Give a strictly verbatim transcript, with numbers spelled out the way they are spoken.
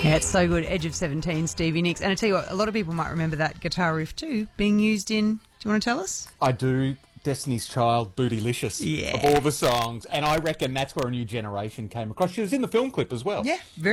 Yeah, it's so good. Edge of seventeen, Stevie Nicks. And I tell you what, a lot of people might remember that guitar riff too being used in, do you want to tell us? I do. Destiny's Child, Bootylicious, Yeah. of all the songs. And I reckon that's where a new generation came across. She was in the film clip as well. Yeah, very